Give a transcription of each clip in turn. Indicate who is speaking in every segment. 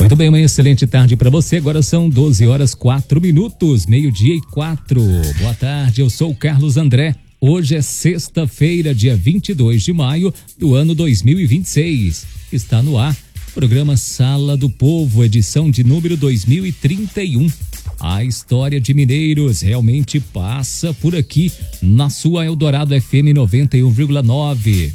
Speaker 1: Muito bem, uma excelente tarde para você. Agora são 12h04, meio-dia e 4. Boa tarde, eu sou o Carlos André. Hoje é sexta-feira, dia 22 de maio do ano 2026. Está no ar, programa Sala do Povo, edição de número 2031. A história de Mineiros realmente passa por aqui, na sua Eldorado FM 91,9.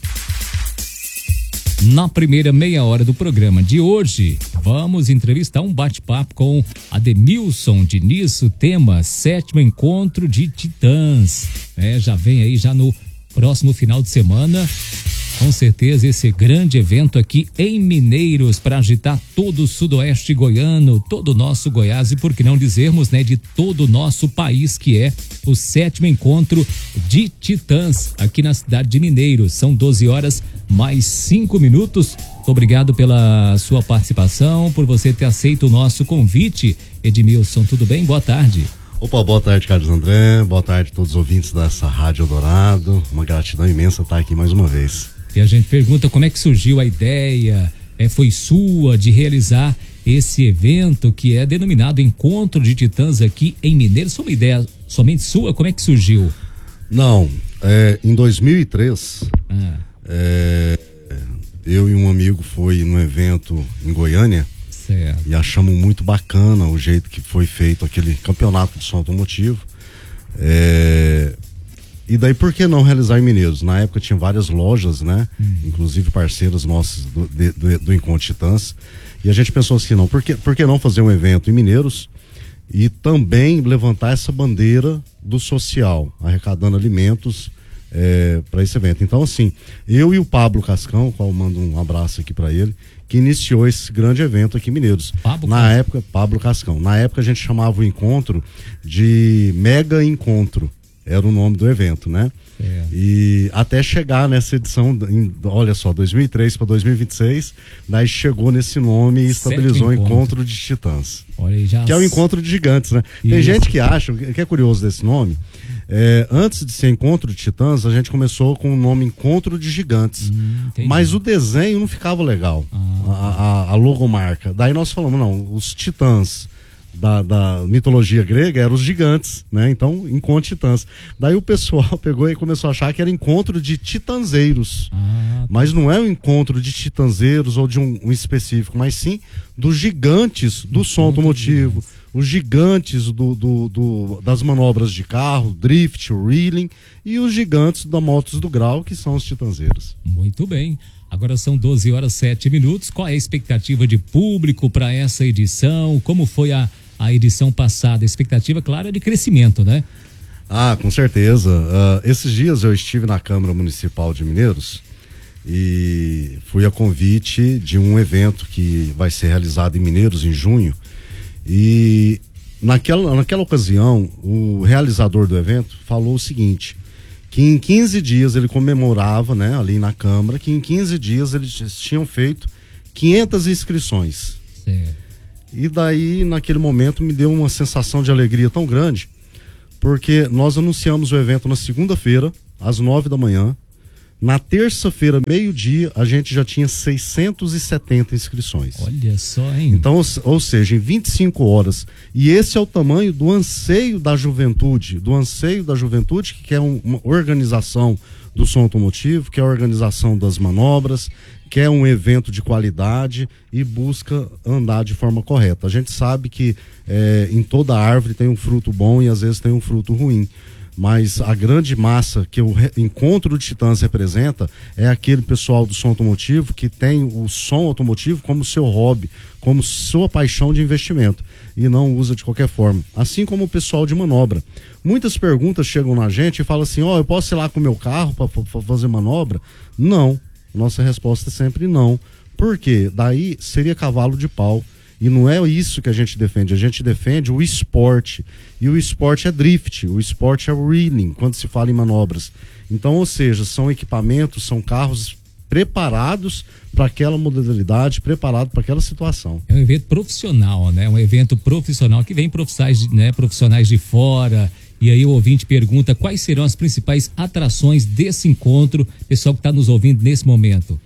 Speaker 1: Na primeira meia hora do programa de hoje, vamos entrevistar um bate-papo com Ademilson Diniz, o tema 7º Encontro de Titãs. Já vem aí, já no próximo final de semana, com certeza esse grande evento aqui em Mineiros para agitar todo o sudoeste goiano, todo o nosso Goiás e por que não dizermos, de todo o nosso país, que é o 7º Encontro de Titãs aqui na cidade de Mineiros. São 12h mais 5. Muito obrigado pela sua participação, por você ter aceito o nosso convite. Edmilson, tudo bem? Boa tarde.
Speaker 2: Opa, boa tarde, Carlos André, boa tarde a todos os ouvintes dessa Rádio Eldorado, uma gratidão imensa estar aqui mais uma vez.
Speaker 1: E a gente pergunta como é que surgiu a ideia, foi sua, de realizar esse evento que é denominado Encontro de Titãs aqui em Mineiros. Foi uma ideia somente sua? Como é que surgiu?
Speaker 2: Não, em 2003, eu e um amigo foi num evento em Goiânia.
Speaker 1: Certo.
Speaker 2: E achamos muito bacana o jeito que foi feito aquele campeonato de som automotivo. E daí, por que não realizar em Mineiros? Na época tinha várias lojas, inclusive parceiras nossas do Encontro Titãs. E a gente pensou assim, não, por que não fazer um evento em Mineiros e também levantar essa bandeira do social, arrecadando alimentos para esse evento. Então, assim, eu e o Pablo Cascão, qual eu mando um abraço aqui para ele, que iniciou esse grande evento aqui em Mineiros. Pablo Cascão. Na época a gente chamava o encontro de Mega Encontro. Era o nome do evento, E até chegar nessa edição, olha só, 2003 para 2026, daí chegou nesse nome e estabilizou o Encontro de Titãs.
Speaker 1: Olha aí, já...
Speaker 2: Que é o Encontro de Gigantes, Tem gente que acha, que é curioso desse nome, antes de ser Encontro de Titãs, a gente começou com o nome Encontro de Gigantes. Mas o desenho não ficava legal, a logomarca. Daí nós falamos, não, os Titãs da mitologia grega eram os gigantes, Então, Encontro Titãs. Daí o pessoal pegou e começou a achar que era encontro de titanzeiros. Mas não é um encontro de titanzeiros ou de um específico, mas sim dos gigantes do som automotivo, os gigantes das manobras de carro, drift, reeling, e os gigantes da motos do grau, que são os titanzeiros.
Speaker 1: Muito bem. Agora são 12h07. Qual é a expectativa de público para essa edição? Como foi a edição passada? A expectativa, claro, é de crescimento,
Speaker 2: Com certeza. Esses dias eu estive na Câmara Municipal de Mineiros e fui a convite de um evento que vai ser realizado em Mineiros em junho. E naquela ocasião, o realizador do evento falou o seguinte, que em 15 dias ele comemorava, ali na Câmara, que em 15 dias eles tinham feito 500 inscrições.
Speaker 1: Certo.
Speaker 2: E daí, naquele momento, me deu uma sensação de alegria tão grande, porque nós anunciamos o evento na segunda-feira, às 9 da manhã. Na terça-feira, meio-dia, a gente já tinha 670 inscrições.
Speaker 1: Olha só, hein?
Speaker 2: Então, ou seja, em 25 horas. E esse é o tamanho do anseio da juventude, que é uma organização do som automotivo, que é a organização das manobras, que é um evento de qualidade e busca andar de forma correta. A gente sabe que em toda árvore tem um fruto bom e às vezes tem um fruto ruim. Mas a grande massa que o Encontro de Titãs representa é aquele pessoal do som automotivo que tem o som automotivo como seu hobby, como sua paixão de investimento e não usa de qualquer forma. Assim como o pessoal de manobra. Muitas perguntas chegam na gente e falam assim, eu posso ir lá com o meu carro para fazer manobra? Não. Nossa resposta é sempre não. Por quê? Daí seria cavalo de pau. E não é isso que a gente defende o esporte. E o esporte é drift, o esporte é reeling, quando se fala em manobras. Então, ou seja, são equipamentos, são carros preparados para aquela modalidade, preparado para aquela situação.
Speaker 1: É um evento profissional, Um evento profissional que vem profissionais de fora. E aí o ouvinte pergunta quais serão as principais atrações desse encontro, pessoal que está nos ouvindo nesse momento.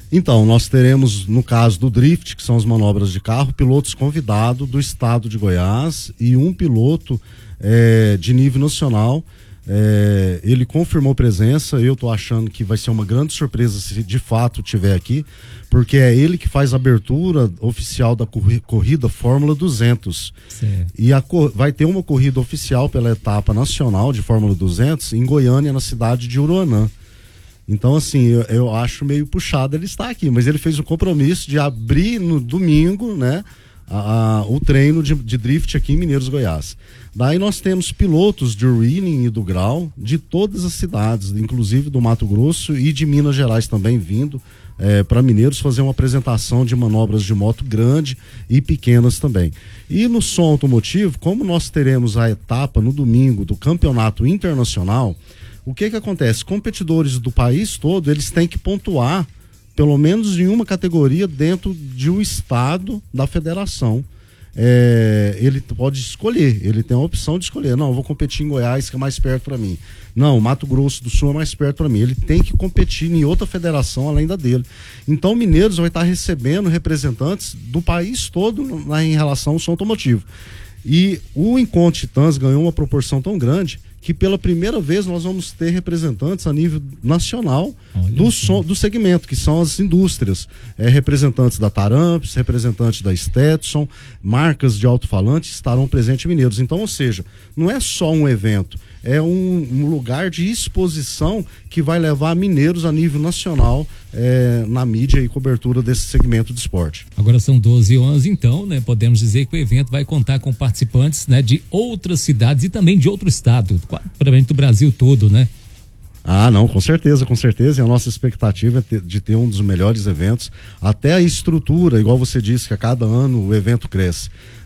Speaker 2: Então, nós teremos, no caso do drift, que são as manobras de carro, pilotos convidados do estado de Goiás e um piloto de nível nacional. Ele confirmou presença. Eu estou achando que vai ser uma grande surpresa se de fato estiver aqui, porque é ele que faz a abertura oficial da corrida Fórmula 200.
Speaker 1: Certo.
Speaker 2: E vai ter uma corrida oficial pela etapa nacional de Fórmula 200 em Goiânia, na cidade de Uruanã. Então, assim, eu acho meio puxado ele estar aqui, mas ele fez o compromisso de abrir no domingo, né, o treino de drift aqui em Mineiros, Goiás. Daí nós temos pilotos de Wheeling e do Grau de todas as cidades, inclusive do Mato Grosso e de Minas Gerais também vindo para Mineiros fazer uma apresentação de manobras de moto grande e pequenas também. E no som automotivo, como nós teremos a etapa no domingo do campeonato internacional, o que acontece? Competidores do país todo, eles têm que pontuar pelo menos em uma categoria dentro de um estado da federação. Ele pode escolher, ele tem a opção de escolher. Não, eu vou competir em Goiás, que é mais perto para mim. Não, Mato Grosso do Sul é mais perto para mim. Ele tem que competir em outra federação além da dele. Então, Mineiros vai estar recebendo representantes do país todo em relação ao som automotivo. E o Encontro Titãs ganhou uma proporção tão grande que pela primeira vez nós vamos ter representantes a nível nacional do segmento, que são as indústrias, representantes da Taramps, representantes da Stetson, marcas de alto-falantes estarão presentes em Mineiros. Então, ou seja, não é só um evento, é um lugar de exposição que vai levar mineiros a nível nacional na mídia e cobertura desse segmento de esporte.
Speaker 1: Agora são 12h11, então, né? Podemos dizer que o evento vai contar com participantes, né, de outras cidades e também de outro estado, praticamente do Brasil todo, né?
Speaker 2: Ah, não, com certeza, com certeza. E a nossa expectativa é de ter um dos melhores eventos. Até a estrutura, igual você disse, que a cada ano o evento cresce.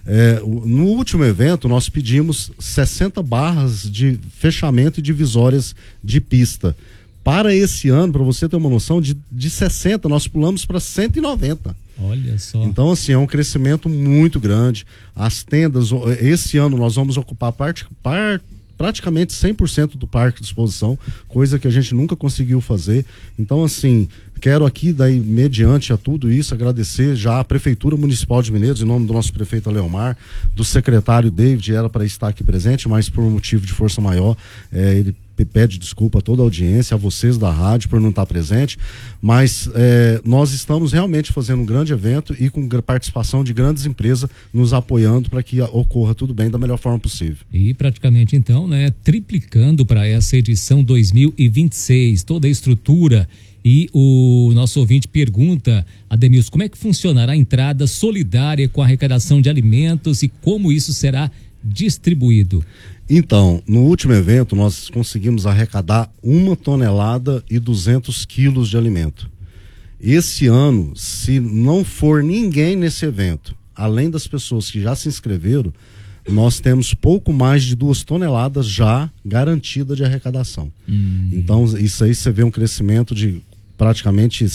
Speaker 2: No último evento, nós pedimos 60 barras de fechamento e divisórias de pista. Para esse ano, para você ter uma noção, de 60, nós pulamos para 190.
Speaker 1: Olha só.
Speaker 2: Então, assim, é um crescimento muito grande. As tendas, esse ano nós vamos ocupar praticamente 100% do parque de exposição, coisa que a gente nunca conseguiu fazer. Então, assim, quero aqui, daí, mediante a tudo isso, agradecer já a Prefeitura Municipal de Mineiros, em nome do nosso prefeito Aleomar, do secretário David, era para estar aqui presente, mas por um motivo de força maior, ele pede desculpa a toda a audiência, a vocês da rádio por não estar presente, mas nós estamos realmente fazendo um grande evento e com participação de grandes empresas nos apoiando para que ocorra tudo bem da melhor forma possível.
Speaker 1: E praticamente então, né, triplicando para essa edição 2026, toda a estrutura. E o nosso ouvinte pergunta, Ademilson, como é que funcionará a entrada solidária com a arrecadação de alimentos e como isso será distribuído?
Speaker 2: Então, no último evento nós conseguimos arrecadar 1 tonelada e 200 quilos de alimento. Esse ano, se não for ninguém nesse evento, além das pessoas que já se inscreveram, nós temos pouco mais de 2 toneladas já garantida de arrecadação. Então, isso aí você vê um crescimento de praticamente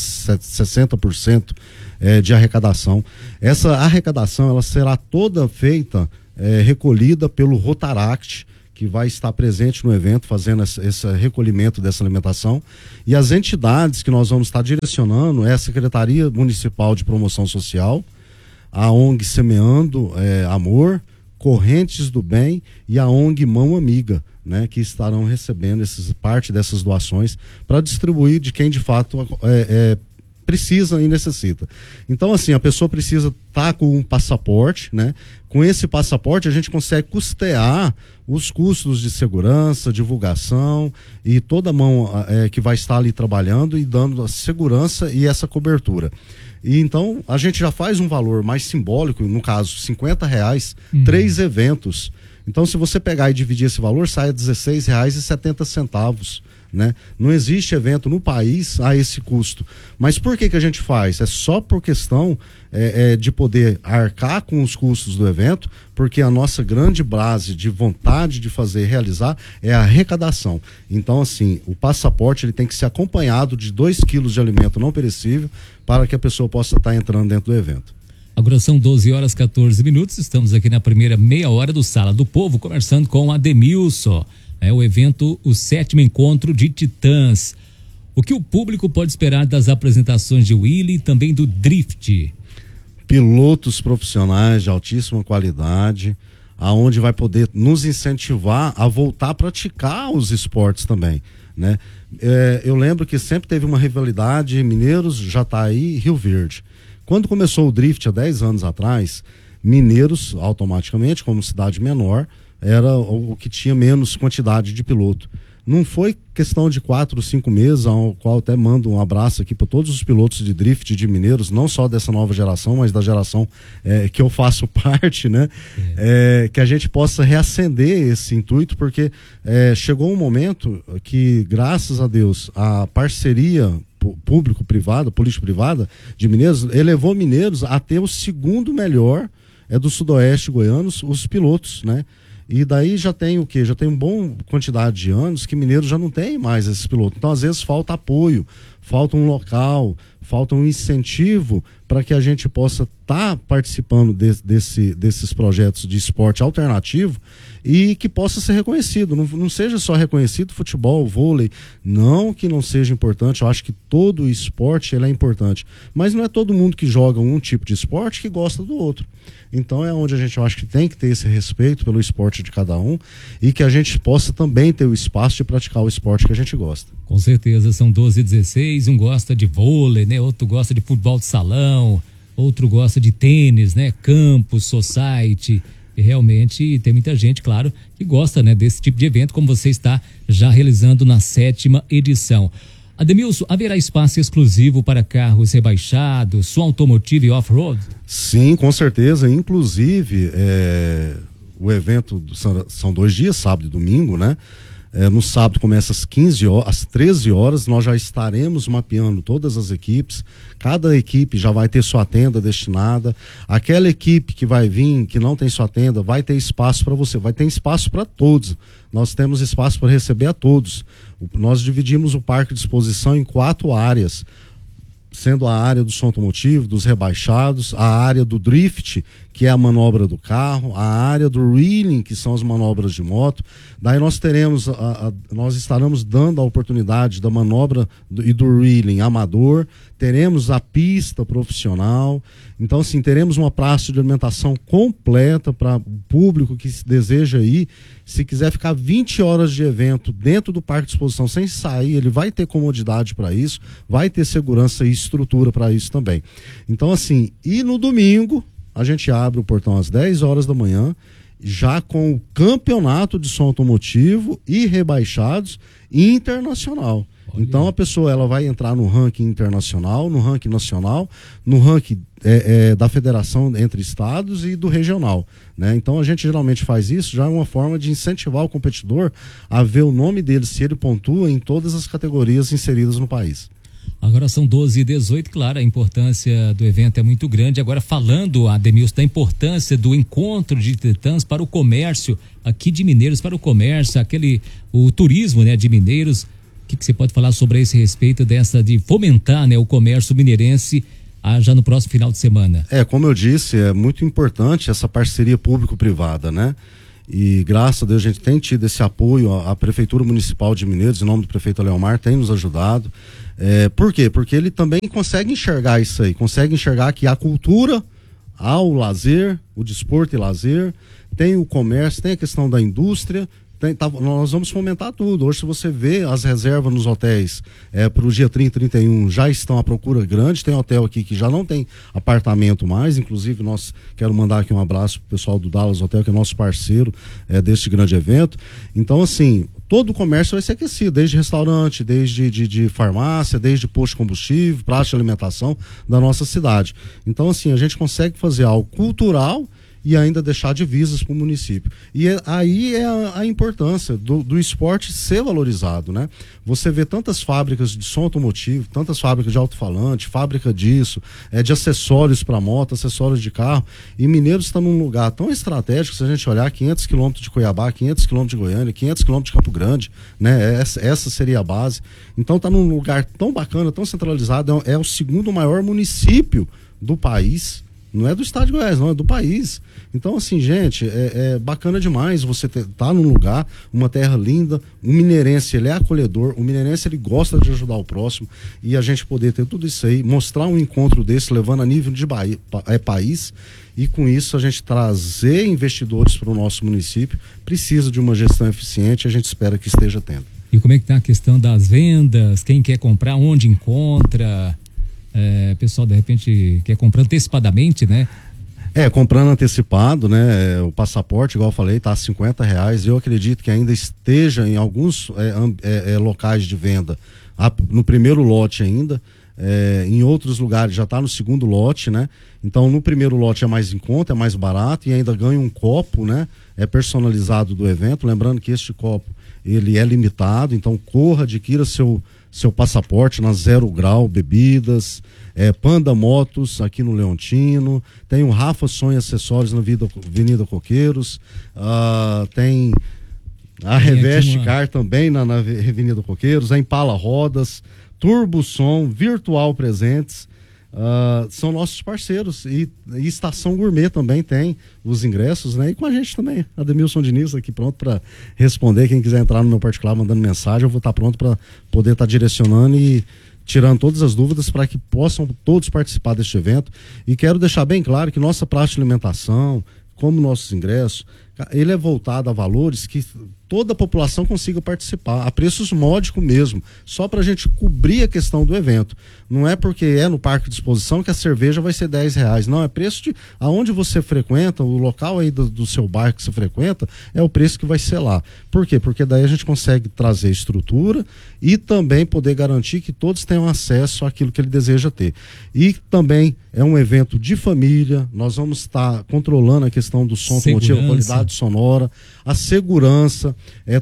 Speaker 2: 60% de arrecadação. Essa arrecadação ela será toda feita recolhida pelo Rotaract, que vai estar presente no evento fazendo esse recolhimento dessa alimentação, e as entidades que nós vamos estar direcionando é a Secretaria Municipal de Promoção Social, a ONG Semeando Amor, Correntes do Bem e a ONG Mão Amiga, né, que estarão recebendo parte dessas doações para distribuir de quem de fato precisa e necessita. Então, assim, a pessoa precisa estar com um passaporte, né? Com esse passaporte a gente consegue custear os custos de segurança, divulgação e toda a mão que vai estar ali trabalhando e dando a segurança e essa cobertura. E então a gente já faz um valor mais simbólico, no caso R$50, 3 eventos. Então, se você pegar e dividir esse valor, sai a R$16,70. Né? Não existe evento no país a esse custo. Mas por que a gente faz? É só por questão de poder arcar com os custos do evento, porque a nossa grande base de vontade de fazer e realizar é a arrecadação. Então, assim, o passaporte ele tem que ser acompanhado de 2 quilos de alimento não perecível para que a pessoa possa estar entrando dentro do evento.
Speaker 1: Agora são 12h14, estamos aqui na primeira meia hora do Sala do Povo, conversando com o Ademilson. O evento, o 7º Encontro de Titãs. O que o público pode esperar das apresentações de Willy e também do Drift?
Speaker 2: Pilotos profissionais de altíssima qualidade, aonde vai poder nos incentivar a voltar a praticar os esportes também, né? Eu lembro que sempre teve uma rivalidade Mineiros, Jataí e Rio Verde. Quando começou o Drift há 10 anos atrás, Mineiros, automaticamente, como cidade menor, era o que tinha menos quantidade de piloto. Não foi questão de 4 ou 5 meses, ao qual até mando um abraço aqui para todos os pilotos de drift de Mineiros, não só dessa nova geração, mas da geração que eu faço parte, né? Que a gente possa reacender esse intuito, porque chegou um momento que, graças a Deus, a parceria público-privada, político-privada de Mineiros, elevou Mineiros a ter o segundo melhor do sudoeste goiano, os pilotos, né? E daí já tem o quê? Já tem uma boa quantidade de anos que Mineiros já não tem mais esses pilotos. Então, às vezes, falta apoio, falta um local, falta um incentivo para que a gente possa estar participando desses projetos de esporte alternativo e que possa ser reconhecido. Não seja só reconhecido futebol, vôlei. Não que não seja importante, eu acho que todo esporte ele é importante. Mas não é todo mundo que joga um tipo de esporte que gosta do outro. Então é onde a gente, eu acho que tem que ter esse respeito pelo esporte de cada um e que a gente possa também ter o espaço de praticar o esporte que a gente gosta.
Speaker 1: Com certeza, são 12 e 16, um gosta de vôlei, né? Outro gosta de futebol de salão, outro gosta de tênis, né? Campus, society. E realmente tem muita gente, claro, que gosta, né, desse tipo de evento, como você está já realizando na 7ª edição. Ademilson, haverá espaço exclusivo para carros rebaixados, som automotivo e off-road?
Speaker 2: Sim, com certeza. Inclusive, o evento são 2 dias, sábado e domingo, né? No sábado começa às 13 horas, nós já estaremos mapeando todas as equipes, cada equipe já vai ter sua tenda destinada, aquela equipe que vai vir, que não tem sua tenda, vai ter espaço para você, vai ter espaço para todos, nós temos espaço para receber a todos. Nós dividimos o parque de exposição em 4 áreas, sendo a área do som automotivo, dos rebaixados, a área do drift, que é a manobra do carro, a área do reeling, que são as manobras de moto. Daí nós teremos, nós estaremos dando a oportunidade da manobra e do reeling amador, teremos a pista profissional. Então, assim, teremos uma praça de alimentação completa para o público que deseja ir. Se quiser ficar 20 horas de evento dentro do parque de exposição sem sair, ele vai ter comodidade para isso, vai ter segurança e estrutura para isso também. Então, assim, e no domingo, a gente abre o portão às 10 horas da manhã, já com o campeonato de som automotivo e rebaixados internacional. Olha. Então a pessoa ela vai entrar no ranking internacional, no ranking nacional, no ranking da federação entre estados e do regional, né? Então a gente geralmente faz isso, já é uma forma de incentivar o competidor a ver o nome dele, se ele pontua em todas as categorias inseridas no país.
Speaker 1: Agora são 12 e 18, claro, a importância do evento é muito grande. Agora falando, Ademilson, da importância do encontro de titãs para o comércio aqui de Mineiros, para o comércio, o turismo, né, de Mineiros. O que você pode falar sobre esse respeito de fomentar, né, o comércio mineirense já no próximo final de semana?
Speaker 2: Como eu disse, é muito importante essa parceria público-privada, né? E graças a Deus a gente tem tido esse apoio, a Prefeitura Municipal de Mineiros, em nome do prefeito Leomar, tem nos ajudado. Por quê? Porque ele também consegue enxergar isso aí, consegue enxergar que a cultura, o lazer, o desporto e lazer, tem o comércio, tem a questão da indústria. Nós vamos fomentar tudo. Hoje, se você vê as reservas nos hotéis para o dia 30 e 31, já estão à procura grande. Tem hotel aqui que já não tem apartamento mais. Inclusive, quero mandar aqui um abraço pro pessoal do Dallas Hotel, que é nosso parceiro deste grande evento. Então, assim, todo o comércio vai ser aquecido, desde restaurante, desde de farmácia, desde posto de combustível, praça de alimentação da nossa cidade. Então, assim, a gente consegue fazer algo cultural e ainda deixar divisas para o município. E aí é a importância do esporte ser valorizado, né? Você vê tantas fábricas de som automotivo, tantas fábricas de alto-falante, fábrica disso, de acessórios para moto, acessórios de carro, e Mineiros está num lugar tão estratégico, se a gente olhar 500 quilômetros de Cuiabá, 500 quilômetros de Goiânia, 500 quilômetros de Campo Grande, né? Essa seria a base. Então está num lugar tão bacana, tão centralizado, é o segundo maior município do país, Não é do estado de Goiás, não, é do país. Então, assim, gente, é bacana demais você tá num lugar, uma terra linda. O mineirense, ele é acolhedor, o mineirense, ele gosta de ajudar o próximo, e a gente poder ter tudo isso aí, mostrar um encontro desse, levando a nível de país, e com isso a gente trazer investidores para o nosso município. Precisa de uma gestão eficiente, a gente espera que esteja tendo.
Speaker 1: E como é que tá a questão das vendas? Quem quer comprar, onde encontra? Pessoal, de repente, quer comprar antecipadamente, né?
Speaker 2: Comprando antecipado, né? O passaporte, igual eu falei, tá R$50. Eu acredito que ainda esteja em alguns locais de venda no primeiro lote ainda. Em outros lugares já está no segundo lote, né? Então no primeiro lote é mais em conta, é mais barato, e ainda ganha um copo, né? É personalizado do evento. Lembrando que este copo, ele é limitado, então corra, adquira seu passaporte na Zero Grau Bebidas, Panda Motos aqui no Leontino, tem o Rafa Sonho Acessórios na Avenida Coqueiros, tem a Reveste Car também na Avenida Coqueiros, a Impala Rodas, Turbo Som, Virtual Presentes, são nossos parceiros, e Estação Gourmet também tem os ingressos, né? E com a gente também, Ademilson Diniz aqui pronto para responder. Quem quiser entrar no meu particular mandando mensagem, eu vou estar pronto para poder estar direcionando e tirando todas as dúvidas para que possam todos participar deste evento. E quero deixar bem claro que nossa praça de alimentação, como nossos ingressos, ele é voltado a valores que toda a população consiga participar, a preços módicos mesmo, só para a gente cobrir a questão do evento. Não é porque é no parque de exposição que a cerveja vai ser R$10, não, é preço de aonde você frequenta, o local aí do seu bairro que você frequenta, é o preço que vai ser lá. Por quê? Porque daí a gente consegue trazer estrutura e também poder garantir que todos tenham acesso àquilo que ele deseja ter. E também é um evento de família, nós vamos estar controlando a questão do som automotivo, a qualidade sonora, a segurança,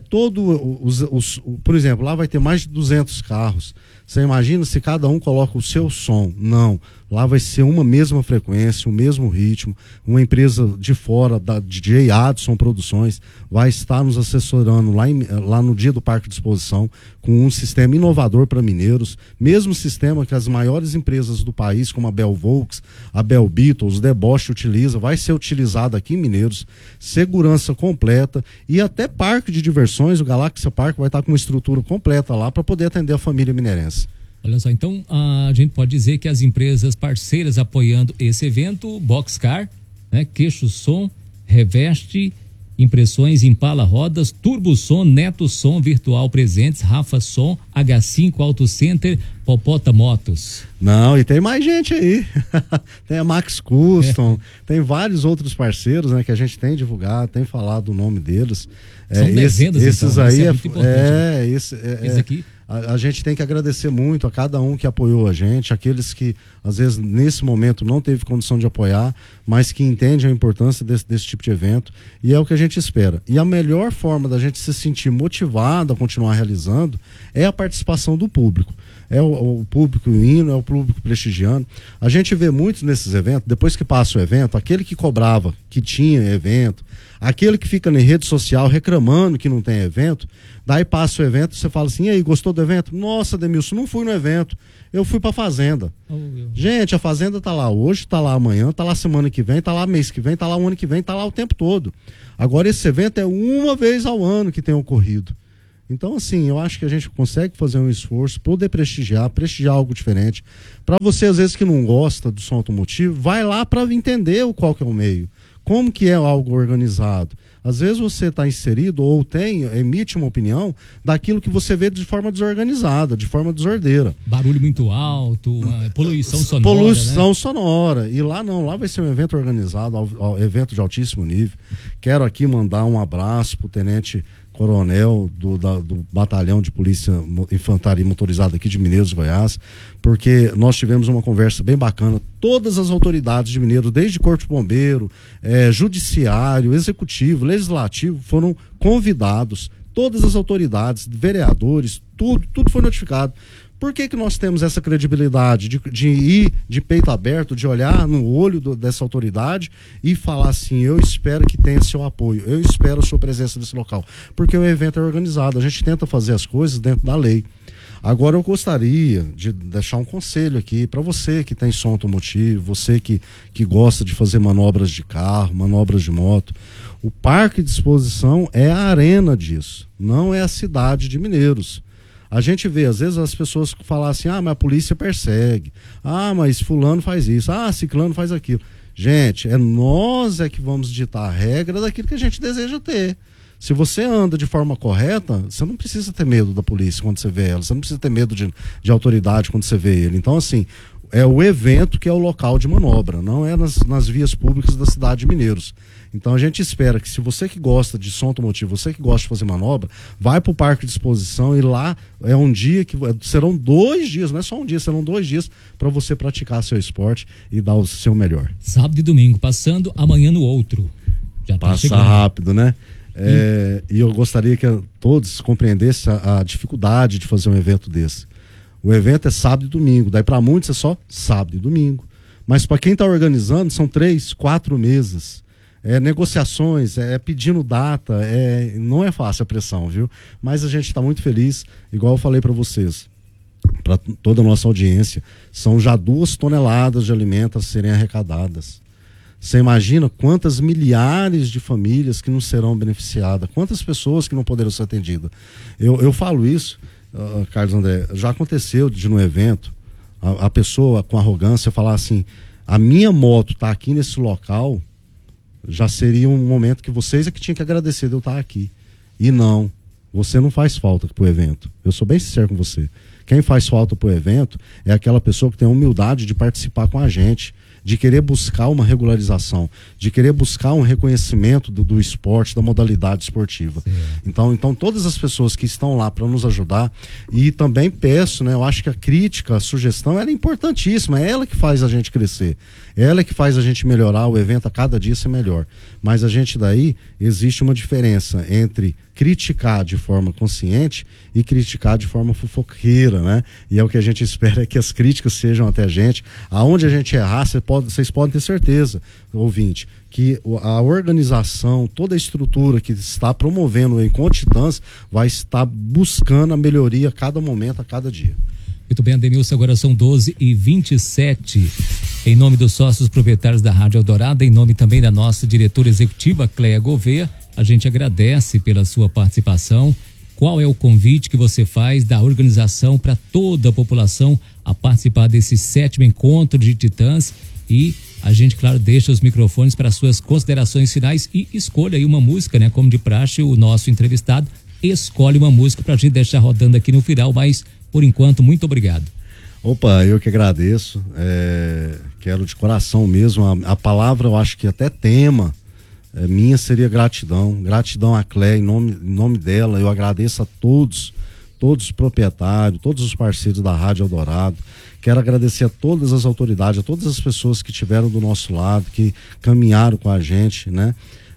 Speaker 2: por exemplo, lá vai ter mais de 200 carros. Você imagina se cada um coloca o seu som? Não. Lá vai ser uma mesma frequência, o mesmo ritmo. Uma empresa de fora, da DJ Adson Produções, vai estar nos assessorando lá no dia do Parque de Exposição, com um sistema inovador para mineiros. Mesmo sistema que as maiores empresas do país, como a Bell Volks, a Bell Beatles, Deboche utiliza, vai ser utilizado aqui em Mineiros. Segurança completa e até parque de diversões, o Galáxia Park vai estar com uma estrutura completa lá para poder atender a família mineirense.
Speaker 1: Olha só, então a gente pode dizer que as empresas parceiras apoiando esse evento, Boxcar, né, Queixo Som, Reveste, Impressões, Impala Rodas, Turbo Som, Neto Som, Virtual Presentes, Rafa Som, H5 Auto Center, Popota Motos.
Speaker 2: Não, e tem mais gente aí. Tem a Max Custom, tem vários outros parceiros, né, que a gente tem divulgado, tem falado o nome deles.
Speaker 1: São dezenas,
Speaker 2: esses
Speaker 1: então,
Speaker 2: aí
Speaker 1: esse aqui.
Speaker 2: A gente tem que agradecer muito a cada um que apoiou a gente, aqueles que às vezes nesse momento não teve condição de apoiar, mas que entendem a importância desse tipo de evento, e é o que a gente espera. E a melhor forma da gente se sentir motivado a continuar realizando é a participação do público. É o público indo, é o público prestigiando. A gente vê muito nesses eventos, depois que passa o evento, aquele que cobrava que tinha evento, aquele que fica na rede social reclamando que não tem evento, daí passa o evento, você fala assim: e aí, gostou do evento? Nossa, Demilson, não fui no evento, eu fui pra Fazenda. Gente, a Fazenda tá lá hoje, tá lá amanhã, tá lá semana que vem, tá lá mês que vem, tá lá o ano que vem, tá lá o tempo todo. Agora esse evento é uma vez ao ano que tem ocorrido. Então, assim, eu acho que a gente consegue fazer um esforço, poder prestigiar algo diferente. Para você, às vezes, que não gosta do som automotivo, vai lá para entender qual que é o meio. Como que é algo organizado. Às vezes você está inserido ou emite uma opinião daquilo que você vê de forma desorganizada, de forma desordeira.
Speaker 1: Barulho muito alto, poluição sonora.
Speaker 2: Poluição, né? Sonora. E lá não, lá vai ser um evento organizado, evento de altíssimo nível. Quero aqui mandar um abraço pro Tenente Coronel do Batalhão de Polícia Infantaria Motorizada aqui de Mineiros, Goiás, porque nós tivemos uma conversa bem bacana. Todas as autoridades de Mineiros, desde Corpo de Bombeiro, Judiciário, Executivo, Legislativo, foram convidados. Todas as autoridades, vereadores, tudo foi notificado. Por que nós temos essa credibilidade de ir de peito aberto, de olhar no olho dessa autoridade e falar assim: eu espero que tenha seu apoio, eu espero a sua presença nesse local? Porque o evento é organizado, a gente tenta fazer as coisas dentro da lei. Agora eu gostaria de deixar um conselho aqui para você que tem som automotivo, você que gosta de fazer manobras de carro, manobras de moto. O parque de exposição é a arena disso, não é a cidade de Mineiros. A gente vê, às vezes, as pessoas falam assim, mas a polícia persegue, mas fulano faz isso, ciclano faz aquilo. Gente, nós que vamos ditar a regra daquilo que a gente deseja ter. Se você anda de forma correta, você não precisa ter medo da polícia quando você vê ela, você não precisa ter medo de autoridade quando você vê ele. Então, assim, é o evento que é o local de manobra, não é nas vias públicas da cidade de Mineiros. Então a gente espera que, se você que gosta de som automotivo, você que gosta de fazer manobra, vai para o parque de exposição, e lá é um dia que serão 2 dias, não é só um dia, serão 2 dias para você praticar seu esporte e dar o seu melhor.
Speaker 1: Sábado e domingo, passando amanhã no outro. Já tá
Speaker 2: Passa
Speaker 1: chegando
Speaker 2: rápido, né? E eu gostaria que todos compreendessem a dificuldade de fazer um evento desse. O evento é sábado e domingo, daí para muitos é só sábado e domingo. Mas para quem está organizando, são 3, 4 meses. Negociações, pedindo data, não é fácil a pressão, viu? Mas a gente está muito feliz, igual eu falei para vocês, para toda a nossa audiência, são já 2 toneladas de alimentos a serem arrecadadas. Você imagina quantas milhares de famílias que não serão beneficiadas, quantas pessoas que não poderão ser atendidas. Eu falo isso, Carlos André, já aconteceu de no evento, a pessoa com arrogância falar assim, a minha moto está aqui nesse local, já seria um momento que vocês é que tinham que agradecer de eu estar aqui. E não, você não faz falta pro evento. Eu sou bem sincero com você. Quem faz falta pro evento é aquela pessoa que tem a humildade de participar com a gente, de querer buscar uma regularização, de querer buscar um reconhecimento do esporte, da modalidade esportiva. Então todas as pessoas que estão lá para nos ajudar, e também peço, eu acho que a crítica, a sugestão, ela é importantíssima, é ela que faz a gente crescer, é ela que faz a gente melhorar o evento, a cada dia ser melhor. Mas a gente daí, existe uma diferença entre criticar de forma consciente e criticar de forma fofoqueira, né? E é o que a gente espera, é que as críticas sejam até a gente. Aonde a gente errar, vocês podem ter certeza, ouvinte, que a organização, toda a estrutura que está promovendo o Encontro Titãs vai estar buscando a melhoria a cada momento, a cada dia.
Speaker 1: Muito bem, Ademilson, agora são 12h27. Em nome dos sócios proprietários da Rádio Eldorado, em nome também da nossa diretora executiva, Cléia Gouveia, a gente agradece pela sua participação. Qual é o convite que você faz da organização para toda a população a participar desse 7º Encontro de Titãs? E a gente, claro, deixa os microfones para suas considerações finais e escolha aí uma música, né? Como de praxe, o nosso entrevistado escolhe uma música para a gente deixar rodando aqui no final, mas por enquanto, muito obrigado.
Speaker 2: Opa, eu que agradeço, quero de coração mesmo, a palavra, eu acho que até tema minha seria gratidão à Cléia, em nome dela, eu agradeço a todos os proprietários, todos os parceiros da Rádio Eldorado, quero agradecer a todas as autoridades, a todas as pessoas que estiveram do nosso lado, que caminharam com a gente, né?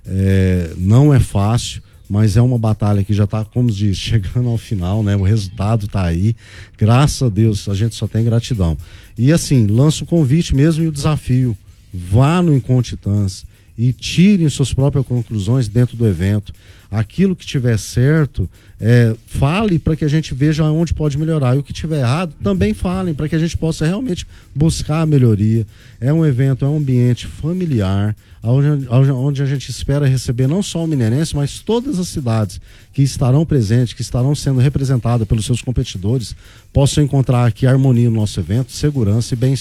Speaker 2: Não é fácil, mas é uma batalha que já está, como diz, chegando ao final, né? O resultado está aí, graças a Deus, a gente só tem gratidão. E assim, lanço o convite mesmo e o desafio, vá no Encontro Titãs e tirem suas próprias conclusões dentro do evento. Aquilo que tiver certo, fale para que a gente veja onde pode melhorar. E o que tiver errado, também falem, para que a gente possa realmente buscar a melhoria. É um evento, é um ambiente familiar, onde a gente espera receber não só o mineirense, mas todas as cidades que estarão presentes, que estarão sendo representadas pelos seus competidores, possam encontrar aqui harmonia no nosso evento, segurança e bem-estar.